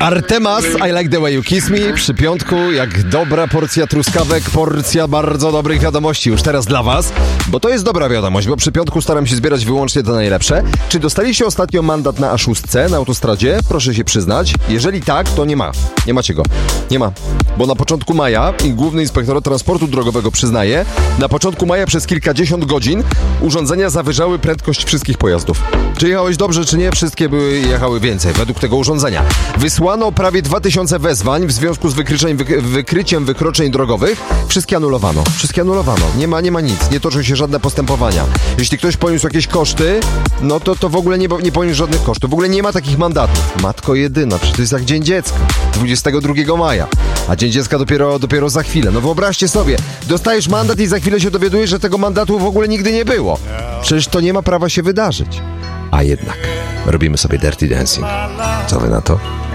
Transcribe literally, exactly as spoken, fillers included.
Artemas, I like the way you kiss me. Przy piątku, jak dobra porcja truskawek, porcja bardzo dobrych wiadomości już teraz dla was, bo to jest dobra wiadomość, bo przy piątku staram się zbierać wyłącznie te najlepsze. Czy dostaliście ostatnio mandat na A sześć na autostradzie? Proszę się przyznać. Jeżeli tak, to nie ma. Nie macie go. Nie ma. Bo na początku maja, i Główny Inspektorat Transportu Drogowego przyznaje, na początku maja przez kilkadziesiąt godzin urządzenia zawyżały prędkość wszystkich pojazdów. Czy jechałeś dobrze, czy nie? Wszystkie były jechały więcej według tego urządzenia. Wysłano prawie dwa tysiące wezwań w związku z wykryciem, wyk- wykryciem wykroczeń drogowych. Wszystkie anulowano. Wszystkie anulowano. Nie ma, nie ma nic. Nie toczą się żadne postępowania. Jeśli ktoś poniósł jakieś koszty, no to, to w ogóle nie, nie poniósł żadnych kosztów. W ogóle nie ma takich mandatów. Matko jedyna, przecież to jest jak Dzień Dziecka. dwudziestego drugiego maja. A Dzień Dziecka dopiero, dopiero za chwilę. No wyobraźcie sobie, dostajesz mandat i za chwilę się dowiadujesz, że tego mandatu w ogóle nigdy nie było. Przecież to nie ma prawa się wydarzyć. A jednak robimy sobie Dirty Dancing. Co wy na to?